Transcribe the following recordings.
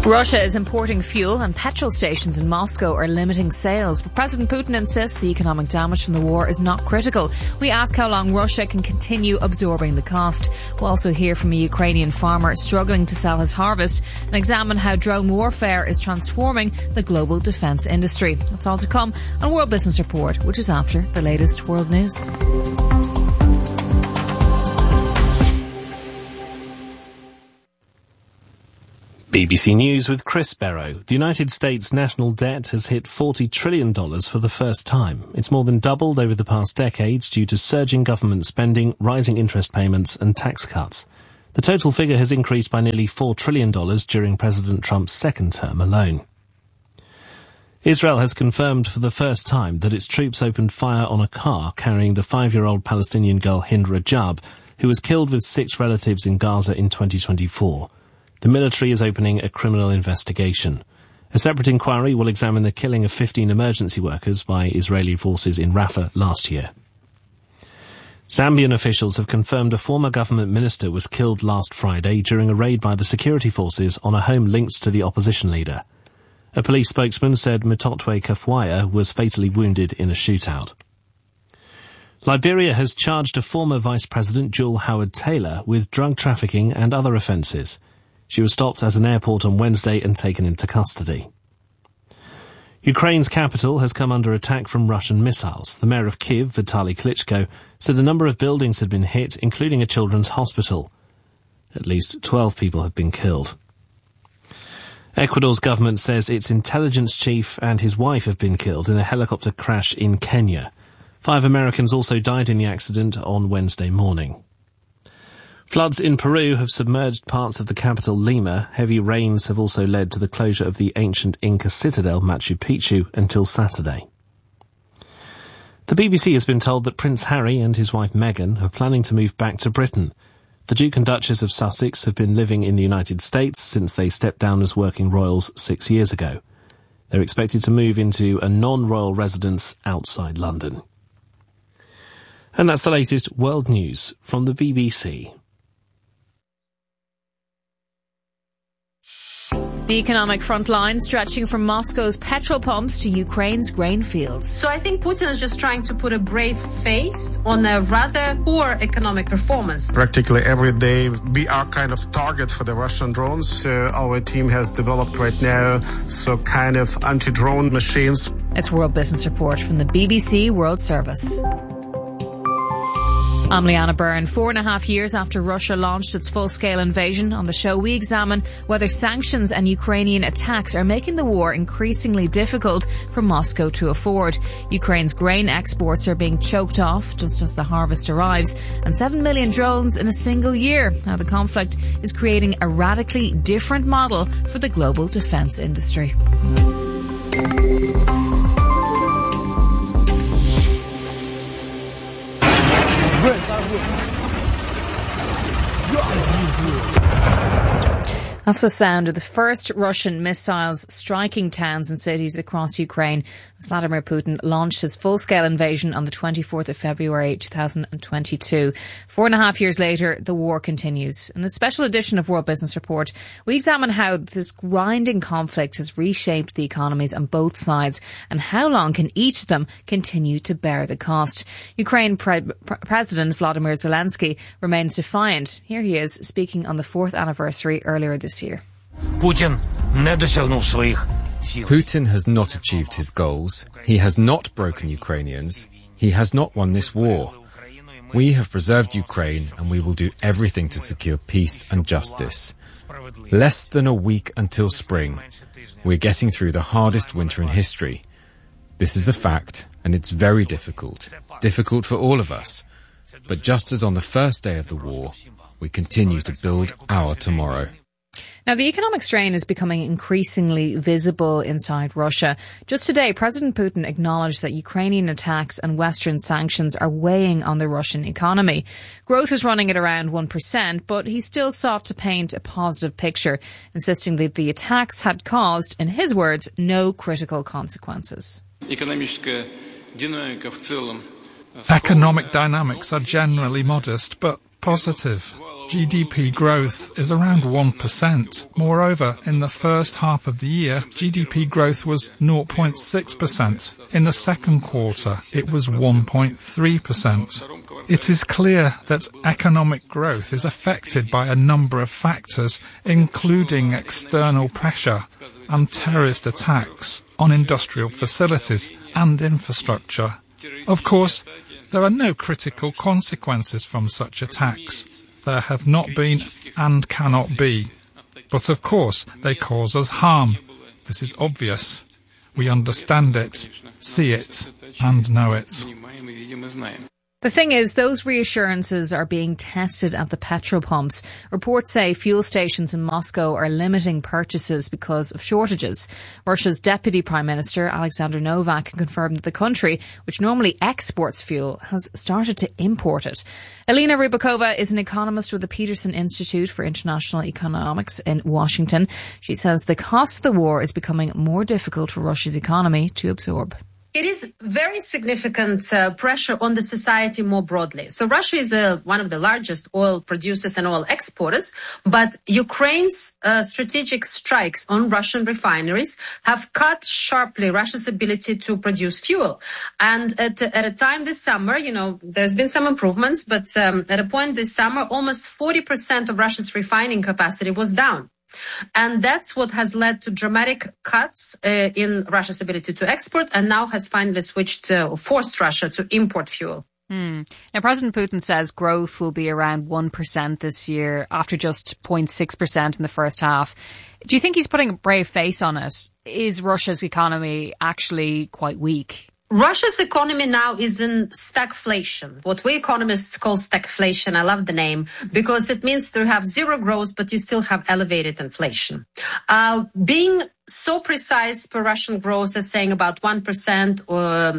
Russia is importing fuel and petrol stations in Moscow are limiting sales. But President Putin insists the economic damage from the war is not critical. We ask how long Russia can continue absorbing the cost. We'll also hear from a Ukrainian farmer struggling to sell his harvest and examine how drone warfare is transforming the global defence industry. That's all to come on World Business Report, which is after the latest world news. BBC News with Chris Barrow. The United States national debt has hit $40 trillion for the first time. It's more than doubled over the past decades due to surging government spending, rising interest payments and tax cuts. The total figure has increased by nearly $4 trillion during President Trump's second term alone. Israel has confirmed for the first time that its troops opened fire on a car carrying the 5-year-old Palestinian girl Hind Rajab, who was killed with 6 relatives in Gaza in 2024. The military is opening a criminal investigation. A separate inquiry will examine the killing of 15 emergency workers by Israeli forces in Rafah last year. Zambian officials have confirmed a former government minister was killed last Friday during a raid by the security forces on a home linked to the opposition leader. A police spokesman said Mutotwe Kafwaya was fatally wounded in a shootout. Liberia has charged a former Vice President, Jewel Howard-Taylor, with drug trafficking and other offences. She was stopped at an airport on Wednesday and taken into custody. Ukraine's capital has come under attack from Russian missiles. The mayor of Kyiv, Vitaly Klitschko, said a number of buildings had been hit, including a children's hospital. At least 12 people have been killed. Ecuador's government says its intelligence chief and his wife have been killed in a helicopter crash in Kenya. 5 Americans also died in the accident on Wednesday morning. Floods in Peru have submerged parts of the capital Lima. Heavy rains have also led to the closure of the ancient Inca citadel Machu Picchu until Saturday. The BBC has been told that Prince Harry and his wife Meghan are planning to move back to Britain. The Duke and Duchess of Sussex have been living in the United States since they stepped down as working royals 6 years ago. They're expected to move into a non-royal residence outside London. And that's the latest world news from the BBC. The economic front line stretching from Moscow's petrol pumps to Ukraine's grain fields. So I think Putin is just trying to put a brave face on a rather poor economic performance. Practically every day we are kind of target for the Russian drones. Our team has developed right now kind of anti-drone machines. It's World Business Report from the BBC World Service. I'm Leanna Byrne. 4.5 years after Russia launched its full-scale invasion, on the show we examine whether sanctions and Ukrainian attacks are making the war increasingly difficult for Moscow to afford. Ukraine's grain exports are being choked off just as the harvest arrives, and 7 million drones in a single year. Now the conflict is creating a radically different model for the global defence industry. That's the sound of the first Russian missiles striking towns and cities across Ukraine as Vladimir Putin launched his full-scale invasion on the 24th of February 2022. 4.5 years later, the war continues. In this special edition of World Business Report, we examine how this grinding conflict has reshaped the economies on both sides and how long can each of them continue to bear the cost. Ukraine President Volodymyr Zelensky remains defiant. Here he is speaking on the 4th anniversary earlier this year. Putin has not achieved his goals. He has not broken Ukrainians. He has not won this war. We have preserved Ukraine and we will do everything to secure peace and justice. Less than a week until spring. We're getting through the hardest winter in history. This is a fact and it's very difficult. Difficult for all of us. But just as on the first day of the war, we continue to build our tomorrow. Now, the economic strain is becoming increasingly visible inside Russia. Just today, President Putin acknowledged that Ukrainian attacks and Western sanctions are weighing on the Russian economy. Growth is running at around 1%, but he still sought to paint a positive picture, insisting that the attacks had caused, in his words, no critical consequences. Economic dynamics are generally modest, but positive. GDP growth is around 1%. Moreover, in the first half of the year, GDP growth was 0.6%. In the second quarter, it was 1.3%. It is clear that economic growth is affected by a number of factors, including external pressure and terrorist attacks on industrial facilities and infrastructure. Of course, there are no critical consequences from such attacks. There have not been and cannot be. But of course, they cause us harm. This is obvious. We understand it, see it, and know it. The thing is, those reassurances are being tested at the petrol pumps. Reports say fuel stations in Moscow are limiting purchases because of shortages. Russia's Deputy Prime Minister, Alexander Novak, confirmed that the country, which normally exports fuel, has started to import it. Elena Rybakova is an economist with the Peterson Institute for International Economics in Washington. She says the cost of the war is becoming more difficult for Russia's economy to absorb. It is very significant pressure on the society more broadly. So Russia is one of the largest oil producers and oil exporters, but Ukraine's strategic strikes on Russian refineries have cut sharply Russia's ability to produce fuel. And at a time this summer, there's been some improvements, but at a point this summer, almost 40% of Russia's refining capacity was down. And that's what has led to dramatic cuts in Russia's ability to export, and now has finally forced Russia to import fuel. Now, President Putin says growth will be around 1% this year after just 0.6% in the first half. Do you think he's putting a brave face on it? Is Russia's economy actually quite weak? Russia's economy now is in stagflation, what we economists call stagflation. I love the name because it means to have zero growth, but you still have elevated inflation. Being so precise per Russian growth as saying about 1% or,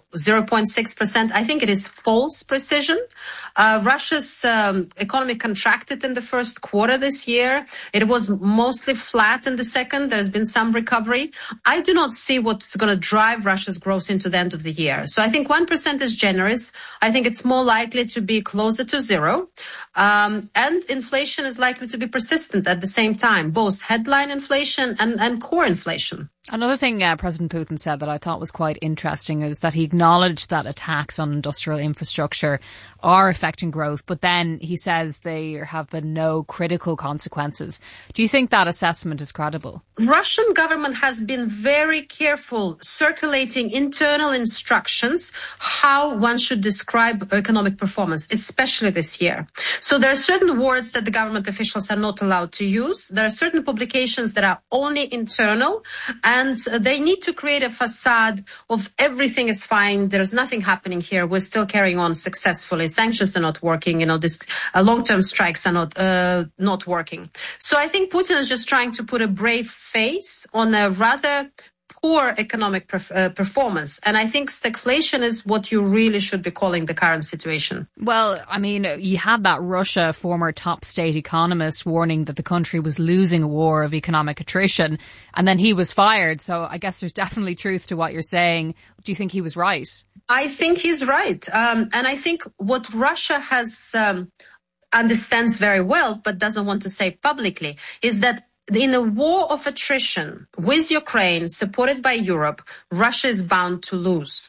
0.6%, I think it is false precision. Russia's economy contracted in the first quarter this year. It was mostly flat in the second. There's been some recovery. I do not see what's going to drive Russia's growth into the end of the year. So I think 1% is generous. I think it's more likely to be closer to zero. And inflation is likely to be persistent at the same time, both headline inflation and core inflation. Another thing President Putin said that I thought was quite interesting is that he acknowledged that attacks on industrial infrastructure are affecting growth, but then he says there have been no critical consequences. Do you think that assessment is credible? Russian government has been very careful circulating internal instructions how one should describe economic performance, especially this year. So there are certain words that the government officials are not allowed to use. There are certain publications that are only internal, and they need to create a facade of everything is fine. There's nothing happening here. We're still carrying on successfully. Sanctions are not working. This long-term strikes are not working. So I think Putin is just trying to put a brave face on a rather poor economic performance. And I think stagflation is what you really should be calling the current situation. Well, I mean, you had that Russia former top state economist warning that the country was losing a war of economic attrition, and then he was fired. So I guess there's definitely truth to what you're saying. Do you think he was right? I think he's right. And I think what Russia has understands very well, but doesn't want to say publicly, is that in a war of attrition with Ukraine, supported by Europe, Russia is bound to lose.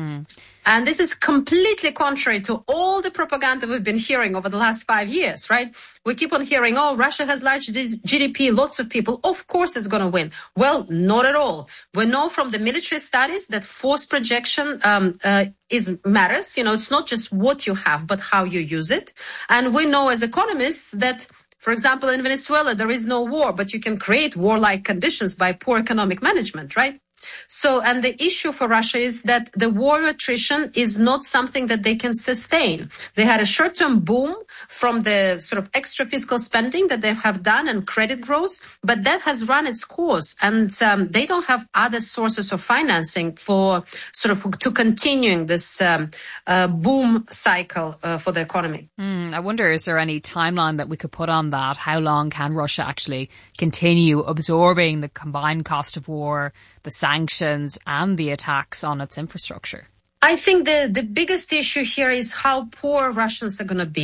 And this is completely contrary to all the propaganda we've been hearing over the last 5 years, right? We keep on hearing, Russia has large GDP, lots of people. Of course it's going to win. Well, not at all. We know from the military studies that force projection matters. It's not just what you have, but how you use it. And we know as economists that, for example, in Venezuela, there is no war, but you can create warlike conditions by poor economic management, right? So, and the issue for Russia is that the war attrition is not something that they can sustain. They had a short-term boom from the sort of extra fiscal spending that they have done and credit growth, but that has run its course, and they don't have other sources of financing for to continuing this boom cycle for the economy. I wonder, is there any timeline that we could put on that? How long can Russia actually continue absorbing the combined cost of war, the sanctions and the attacks on its infrastructure? I think the biggest issue here is how poor Russians are going to be.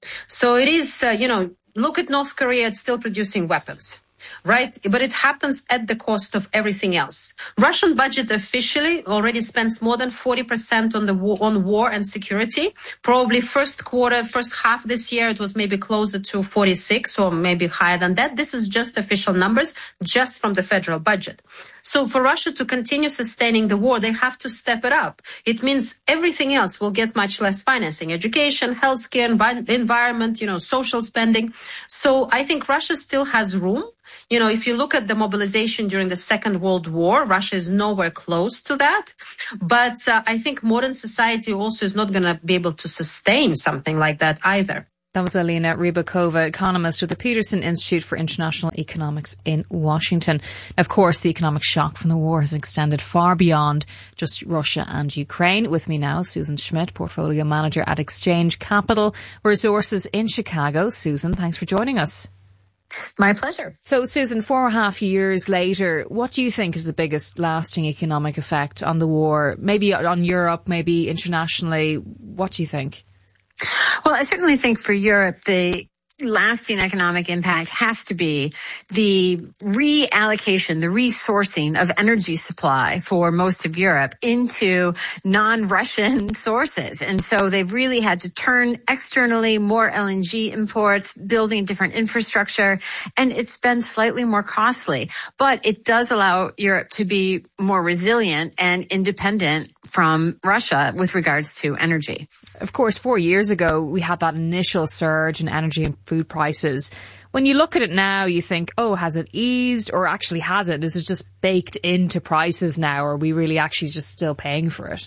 So it is, look at North Korea, it's still producing weapons. Right? But it happens at the cost of everything else. Russian budget officially already spends more than 40% on war and security. Probably first half this year, it was maybe closer to 46 or maybe higher than that. This is just official numbers, just from the federal budget. So for Russia to continue sustaining the war, they have to step it up. It means everything else will get much less financing, education, healthcare, environment, social spending. So I think Russia still has room. If you look at the mobilization during the Second World War, Russia is nowhere close to that. But I think modern society also is not going to be able to sustain something like that either. That was Alina Rybakova, economist with the Peterson Institute for International Economics in Washington. Of course, the economic shock from the war has extended far beyond just Russia and Ukraine. With me now, Susan Schmidt, Portfolio Manager at Exchange Capital Resources in Chicago. Susan, thanks for joining us. My pleasure. So, Susan, 4.5 years later, what do you think is the biggest lasting economic effect on the war? Maybe on Europe, maybe internationally. What do you think? Well, I certainly think for Europe, the lasting economic impact has to be the reallocation, the resourcing of energy supply for most of Europe into non-Russian sources. And so they've really had to turn externally, more LNG imports, building different infrastructure, and it's been slightly more costly. But it does allow Europe to be more resilient and independent from Russia with regards to energy. Of course, 4 years ago, we had that initial surge in energy and food prices. When you look at it now, you think, oh, has it eased, or actually has it? Is it just baked into prices now, or are we really actually just still paying for it?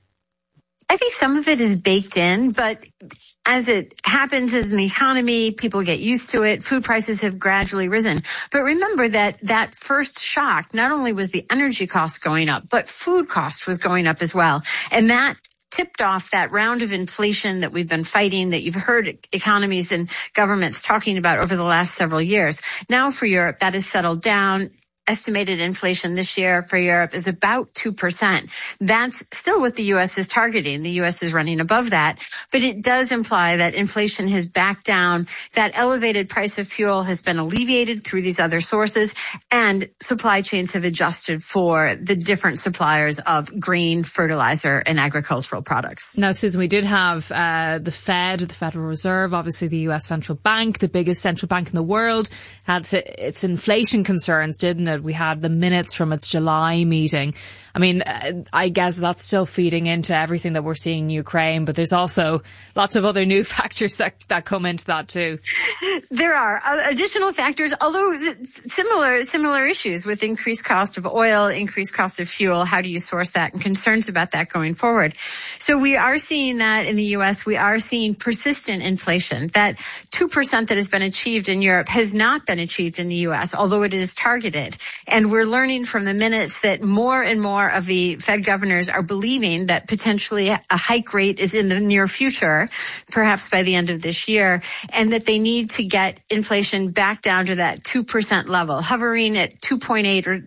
I think some of it is baked in, but as it happens in the economy, people get used to it. Food prices have gradually risen. But remember that first shock, not only was the energy cost going up, but food cost was going up as well. And that tipped off that round of inflation that we've been fighting, that you've heard economies and governments talking about over the last several years. Now for Europe, that has settled down. Estimated inflation this year for Europe is about 2%. That's still what the U.S. is targeting. The U.S. is running above that, but it does imply that inflation has backed down, that elevated price of fuel has been alleviated through these other sources, and supply chains have adjusted for the different suppliers of grain, fertilizer, and agricultural products. Now, Susan, we did have the Fed, the Federal Reserve, obviously the U.S. central bank, the biggest central bank in the world, had its inflation concerns, didn't it? We had the minutes from its July meeting. I mean, I guess that's still feeding into everything that we're seeing in Ukraine, but there's also lots of other new factors that come into that too. There are additional factors, although similar issues with increased cost of oil, increased cost of fuel. How do you source that, and concerns about that going forward? So we are seeing that in the U.S. We are seeing persistent inflation. That 2% that has been achieved in Europe has not been achieved in the U.S., although it is targeted. And we're learning from the minutes that more and more of the Fed governors are believing that potentially a hike rate is in the near future, perhaps by the end of this year, and that they need to get inflation back down to that 2% level. Hovering at 2.8 or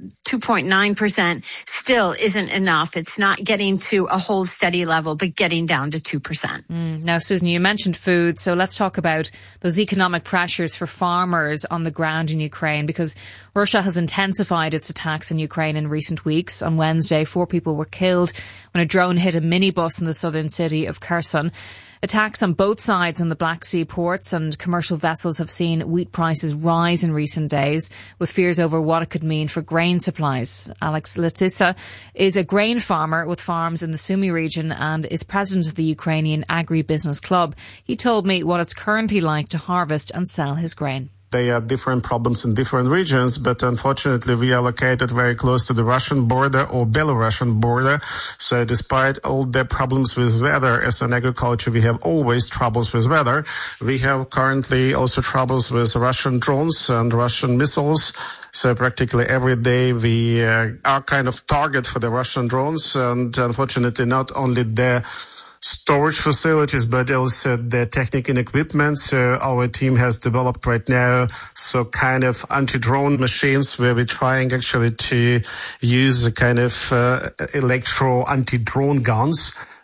2.9% still isn't enough. It's not getting to a hold steady level, but getting down to 2%. Now, Susan, you mentioned food, so let's talk about those economic pressures for farmers on the ground in Ukraine, because Russia has intensified its attacks in Ukraine in recent weeks. On Wednesday, 4 people were killed when a drone hit a minibus in the southern city of Kherson. Attacks on both sides on the Black Sea ports and commercial vessels have seen wheat prices rise in recent days, with fears over what it could mean for grain supplies. Alex Letissa is a grain farmer with farms in the Sumy region and is president of the Ukrainian Agri-Business Club. He told me what it's currently like to harvest and sell his grain. They are different problems in different regions, but unfortunately we are located very close to the Russian border or Belarusian border. So despite all the problems with weather, as an agriculture, we have always troubles with weather. We have currently also troubles with Russian drones and Russian missiles. So practically every day we are kind of target for the Russian drones, and unfortunately not only the storage facilities, but also the technical and equipment. So our team has developed right now kind of anti-drone machines where we're trying actually to use a kind of electro anti-drone guns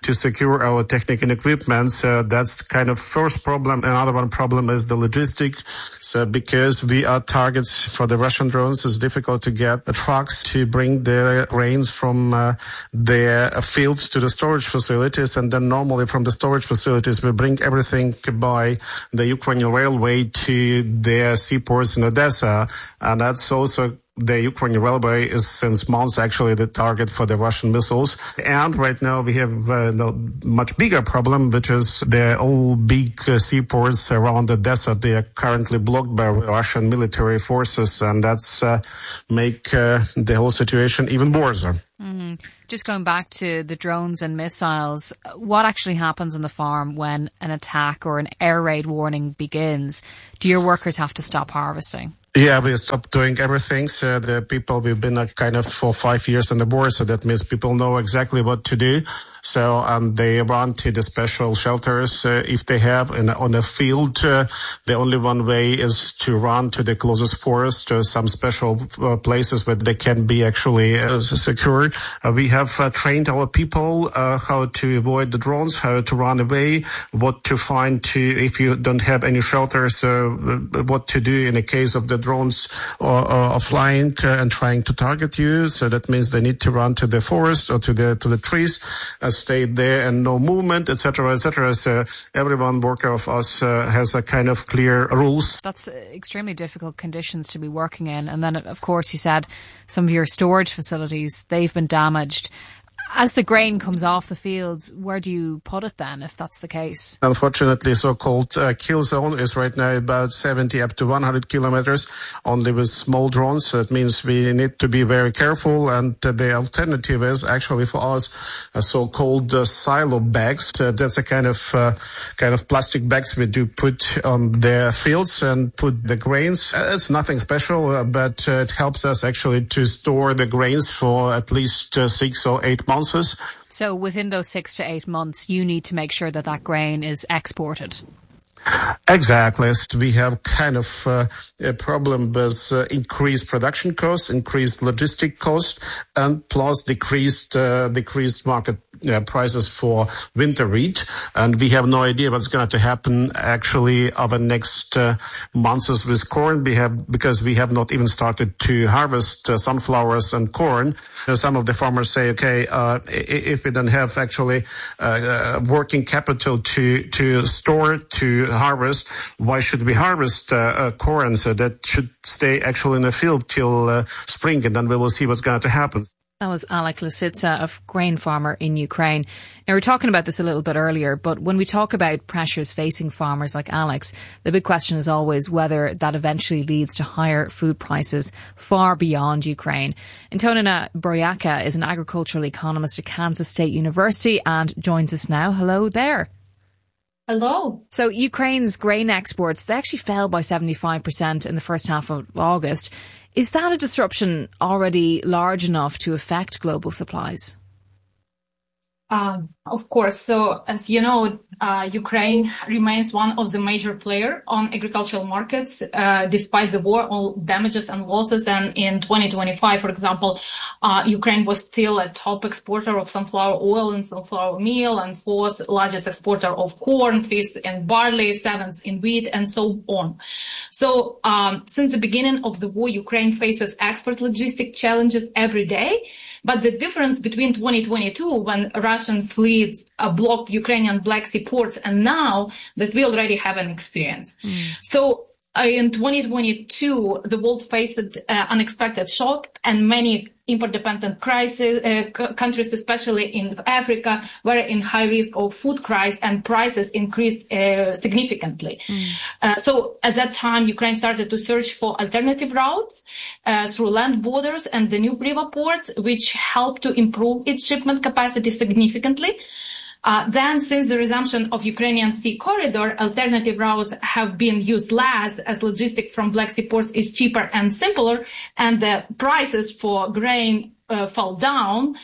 to secure our technical equipment. So that's kind of first problem. Another one problem is the logistic. So because we are targets for the Russian drones, it's difficult to get trucks to bring the grains from their fields to the storage facilities. And then normally from the storage facilities, we bring everything by the Ukrainian railway to their seaports in Odessa. And that's also the Ukrainian railway is since months actually the target for the Russian missiles. And right now we have a much bigger problem, which is the all big seaports around Odessa. They are currently blocked by Russian military forces, and that's make the whole situation even worse. Mm-hmm. Just going back to the drones and missiles, what actually happens on the farm when an attack or an air raid warning begins? Do your workers have to stop harvesting? Yeah, we stopped doing everything. So the people, we've been kind of for 5 years on the board. So that means people know exactly what to do. So, they run to the special shelters, if they have on a field. The only one way is to run to the closest forest to some special places where they can be actually secured. We have trained our people, how to avoid the drones, how to run away, what to find if you don't have any shelters, what to do in the case of the drones are flying and trying to target you. So that means they need to run to the forest or to the trees, stay there and no movement, etc., etc. So everyone worker of us has a kind of clear rules. That's extremely difficult conditions to be working in. And then, of course, you said some of your storage facilities, they've been damaged. As the grain comes off the fields, where do you put it then, if that's the case? Unfortunately, so-called kill zone is right now about 70 up to 100 kilometers, only with small drones. So it means we need to be very careful. And the alternative is actually for us so-called silo bags. That's a kind of plastic bags we do put on the fields and put the grains. It's nothing special, but it helps us actually to store the grains for at least 6 or 8 months. So within those 6 to 8 months, you need to make sure that grain is exported. Exactly. We have kind of a problem with increased production costs, increased logistic costs, and plus decreased market prices for winter wheat. And we have no idea what's going to happen actually over the next months with corn. Because we have not even started to harvest sunflowers and corn. Some of the farmers say, okay, if we don't have actually working capital to store, to harvest, why should we harvest corn? So that should stay actually in the field till spring, and then we will see what's going to happen. That was Alek Lisitsa, a grain farmer in Ukraine. Now, we were talking about this a little bit earlier, but when we talk about pressures facing farmers like Alex, the big question is always whether that eventually leads to higher food prices far beyond Ukraine. Antonina Boryaka is an agricultural economist at Kansas State University and joins us now. Hello there. Hello. So Ukraine's grain exports, they actually fell by 75% in the first half of August. Is that a disruption already large enough to affect global supplies? Of course. So as you know, Ukraine remains one of the major players on agricultural markets, despite the war, all damages and losses. And in 2025, for example, Ukraine was still a top exporter of sunflower oil and sunflower meal, and fourth largest exporter of corn, fifth in barley, seventh in wheat, and so on. So, since the beginning of the war, Ukraine faces export logistic challenges every day. But the difference between 2022, when Russian fleets blocked Ukrainian Black Sea ports, and now that we already have an experience. So in 2022, the world faced unexpected shock, and many import-dependent countries, especially in Africa, were in high risk of food crisis, and prices increased significantly. So at that time, Ukraine started to search for alternative routes through land borders and the new Briva port, which helped to improve its shipment capacity significantly. Then, since the resumption of Ukrainian Sea Corridor, alternative routes have been used less, as logistics from Black Sea ports is cheaper and simpler, and the prices for grain fell down.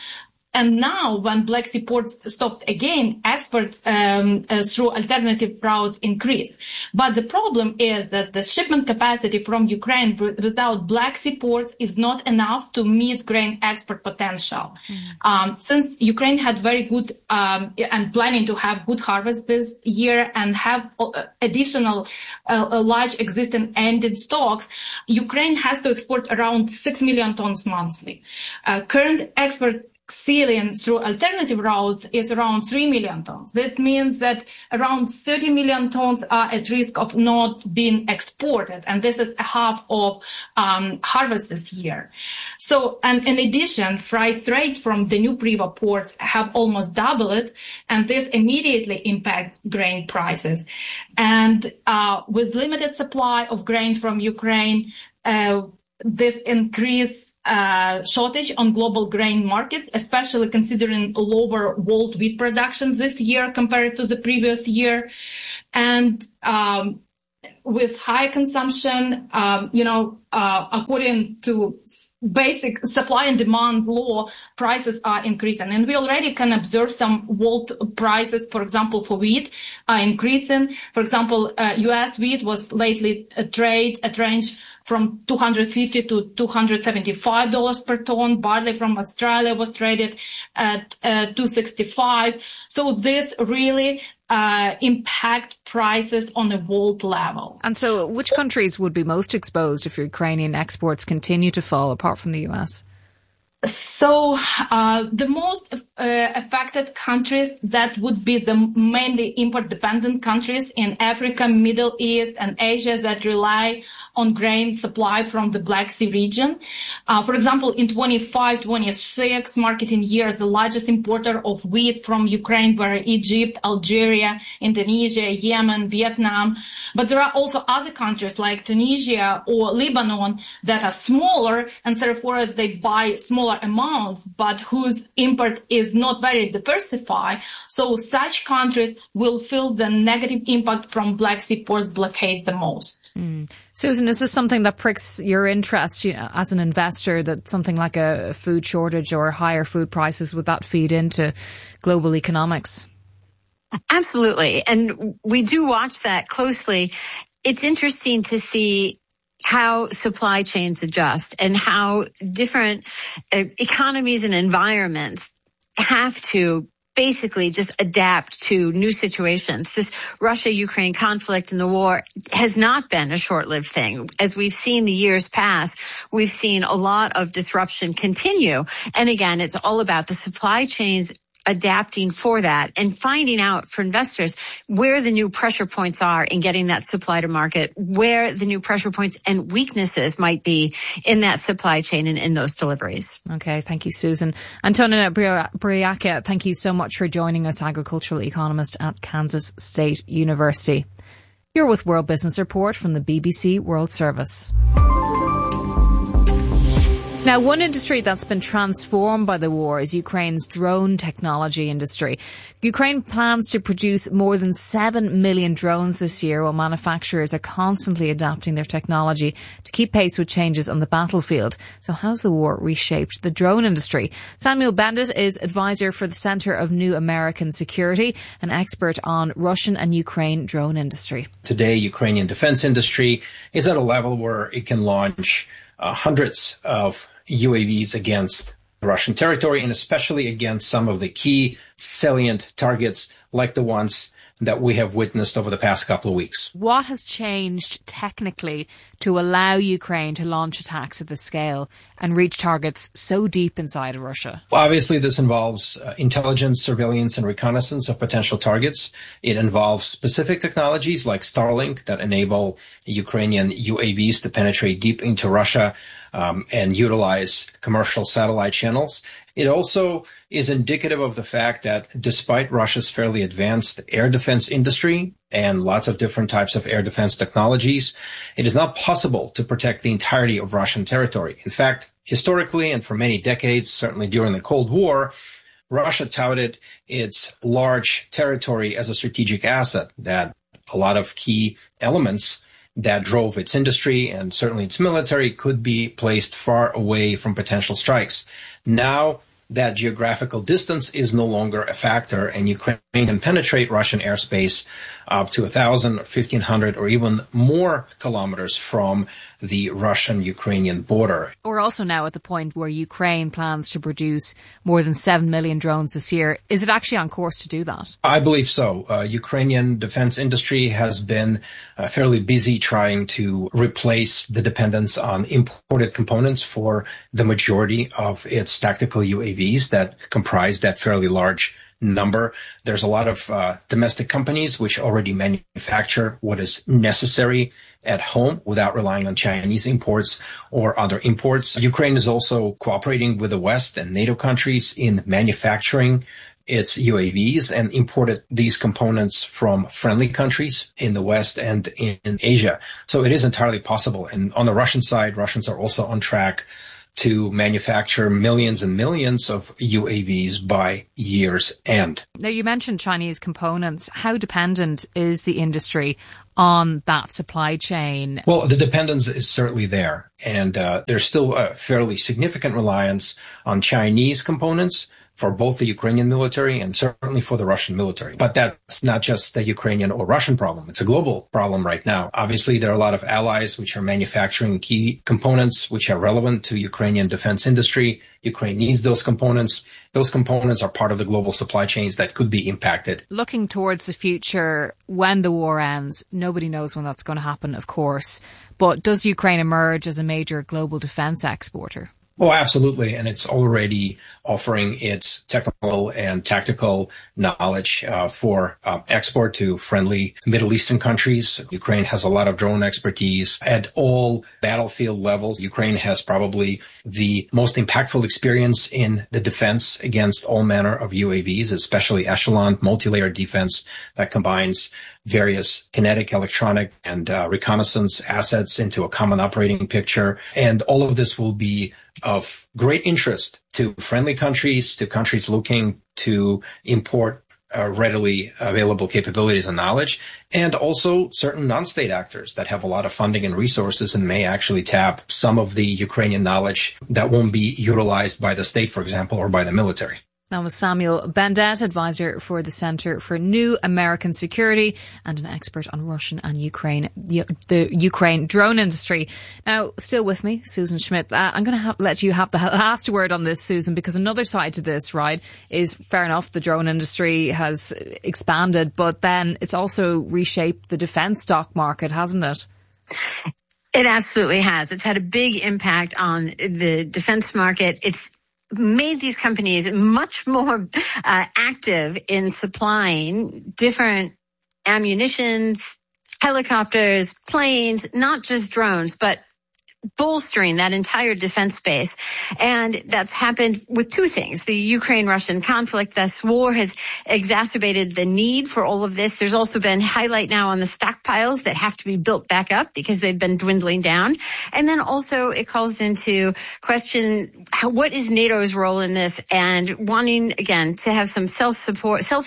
And now, when Black Sea ports stopped again, export through alternative routes increased. But the problem is that the shipment capacity from Ukraine without Black Sea ports is not enough to meet grain export potential. Since Ukraine had very good and planning to have good harvest this year and have additional large existing ended stocks, Ukraine has to export around 6 million tons monthly. Current export ceiling through alternative routes is around 3 million tons. That means that around 30 million tons are at risk of not being exported, and this is half of harvest this year. So, and in addition, freight rate from the new Priva ports have almost doubled, and this immediately impacts grain prices. And with limited supply of grain from Ukraine, this increase shortage on global grain market, especially considering lower world wheat production this year compared to the previous year. And with high consumption, according to basic supply and demand law, prices are increasing. And we already can observe some world prices, for example, for wheat are increasing. For example, U.S. wheat was lately trade at range from $250 to $275 per ton. Barley from Australia was traded at $265. So this really impact prices on a world level. And so which countries would be most exposed if Ukrainian exports continue to fall, apart from the US? So the most affected countries, that would be the mainly import-dependent countries in Africa, Middle East, and Asia that rely on grain supply from the Black Sea region. For example, in 25-26 marketing years, the largest importer of wheat from Ukraine were Egypt, Algeria, Indonesia, Yemen, Vietnam. But there are also other countries like Tunisia or Lebanon that are smaller, and therefore they buy smaller amounts, but whose import is not very diversified. So such countries will feel the negative impact from Black Sea ports blockade the most. Susan, is this something that pricks your interest, as an investor, that something like a food shortage or higher food prices, would that feed into global economics? Absolutely. And we do watch that closely. It's interesting to see how supply chains adjust and how different economies and environments have to basically just adapt to new situations. This Russia-Ukraine conflict and the war has not been a short-lived thing. As we've seen the years pass, we've seen a lot of disruption continue. And again, it's all about the supply chains adapting for that and finding out for investors where the new pressure points are in getting that supply to market, where the new pressure points and weaknesses might be in that supply chain and in those deliveries. Okay, thank you, Susan. Antonina Buryakia, thank you so much for joining us, agricultural economist at Kansas State University. You're with World Business Report from the BBC World Service. Now, one industry that's been transformed by the war is Ukraine's drone technology industry. Ukraine plans to produce more than 7 million drones this year, while manufacturers are constantly adapting their technology to keep pace with changes on the battlefield. So how's the war reshaped the drone industry? Samuel Bendit is advisor for the Center of New American Security, an expert on Russian and Ukraine drone industry. Today, Ukrainian defense industry is at a level where it can launch hundreds of UAVs against Russian territory, and especially against some of the key salient targets like the ones that we have witnessed over the past couple of weeks. What has changed technically to allow Ukraine to launch attacks at this scale and reach targets so deep inside of Russia? Well, obviously, this involves intelligence, surveillance, and reconnaissance of potential targets. It involves specific technologies like Starlink that enable Ukrainian UAVs to penetrate deep into Russia and utilize commercial satellite channels. It also is indicative of the fact that despite Russia's fairly advanced air defense industry and lots of different types of air defense technologies, it is not possible to protect the entirety of Russian territory. In fact, historically and for many decades, certainly during the Cold War, Russia touted its large territory as a strategic asset, that a lot of key elements that drove its industry and certainly its military could be placed far away from potential strikes. Now, that geographical distance is no longer a factor, and Ukraine can penetrate Russian airspace up to 1,000, 1,500, or even more kilometers from the Russian-Ukrainian border. We're also now at the point where Ukraine plans to produce more than 7 million drones this year. Is it actually on course to do that? I believe so. Ukrainian defense industry has been fairly busy trying to replace the dependence on imported components for the majority of its tactical UAVs that comprise that fairly large number. There's a lot of domestic companies which already manufacture what is necessary at home without relying on Chinese imports or other imports. Ukraine is also cooperating with the West and NATO countries in manufacturing its UAVs and imported these components from friendly countries in the West and in Asia. So it is entirely possible. And on the Russian side, Russians are also on track to manufacture millions and millions of UAVs by year's end. Now, you mentioned Chinese components. How dependent is the industry on that supply chain? Well, the dependence is certainly there. And there's still a fairly significant reliance on Chinese components for both the Ukrainian military and certainly for the Russian military. But that's not just the Ukrainian or Russian problem. It's a global problem right now. Obviously, there are a lot of allies which are manufacturing key components which are relevant to Ukrainian defense industry. Ukraine needs those components. Those components are part of the global supply chains that could be impacted. Looking towards the future, when the war ends, nobody knows when that's going to happen, of course. But does Ukraine emerge as a major global defense exporter? Oh, absolutely. And it's already offering its technical and tactical knowledge for export to friendly Middle Eastern countries. Ukraine has a lot of drone expertise at all battlefield levels. Ukraine has probably the most impactful experience in the defense against all manner of UAVs, especially echelon multi-layer defense that combines various kinetic, electronic, and reconnaissance assets into a common operating picture. And all of this will be of great interest to friendly countries, to countries looking to import readily available capabilities and knowledge, and also certain non-state actors that have a lot of funding and resources and may actually tap some of the Ukrainian knowledge that won't be utilized by the state, for example, or by the military. That was Samuel Bendet, advisor for the Center for New American Security and an expert on Russian and the Ukraine drone industry. Now, still with me, Susan Schmidt. I'm going to let you have the last word on this, Susan, because another side to this, right, is fair enough, the drone industry has expanded, but then it's also reshaped the defence stock market, hasn't it? It absolutely has. It's had a big impact on the defense market. It's made these companies much more active in supplying different ammunitions, helicopters, planes, not just drones, but bolstering that entire defense space. And that's happened with two things. The Ukraine-Russian conflict, this war, has exacerbated the need for all of this. There's also been highlight now on the stockpiles that have to be built back up because they've been dwindling down. And then also it calls into question what is NATO's role in this, and wanting, again, to have some self-support from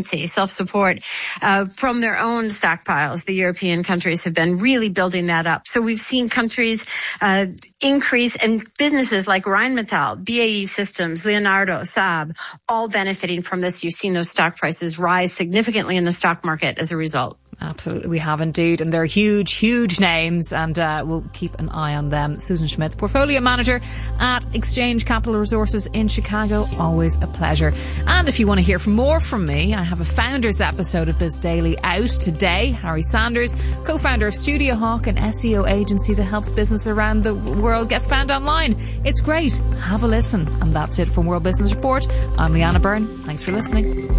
their own stockpiles. The European countries have been really building that up. So we've seen countries increase, and businesses like Rheinmetall, BAE Systems, Leonardo, Saab, all benefiting from this. You've seen those stock prices rise significantly in the stock market as a result. Absolutely, we have indeed. And they're huge, huge names, and we'll keep an eye on them. Susan Schmidt, Portfolio Manager at Exchange Capital Resources in Chicago. Always a pleasure. And if you want to hear more from me, I have a Founders episode of Biz Daily out today. Harry Sanders, co-founder of Studio Hawk, an SEO agency that helps business around the world get found online. It's great. Have a listen. And that's it from World Business Report. I'm Leanna Byrne. Thanks for listening.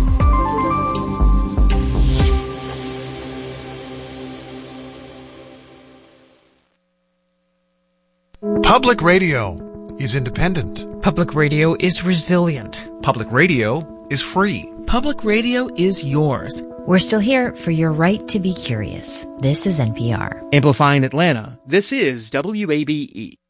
Public radio is independent. Public radio is resilient. Public radio is free. Public radio is yours. We're still here for your right to be curious. This is NPR. Amplifying Atlanta, this is WABE.